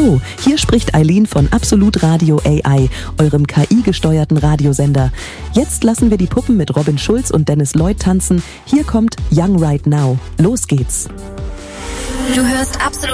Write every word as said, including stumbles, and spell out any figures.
Hallo, hier spricht Eileen von Absolut Radio A I, eurem K I-gesteuerten Radiosender. Jetzt lassen wir die Puppen mit Robin Schulz und Dennis Lloyd tanzen. Hier kommt Young Right Now. Los geht's. Du hörst Absolut